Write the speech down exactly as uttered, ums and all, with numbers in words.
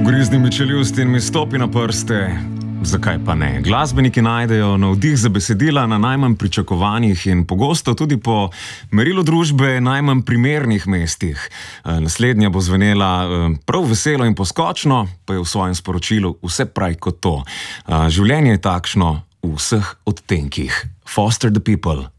Ugrizni mi čeljusti in mi stopi na prste. Zakaj pa ne? Glasbeniki najdejo navdih za besedila na najmanj pričakovanih in pogosto tudi po merilu družbe najmanj primernih mestih. Naslednja bo zvenela prav veselo in poskočno, pa je v svojem sporočilu vse prej kot to. Življenje je takšno v vseh odtenkih. Foster the People.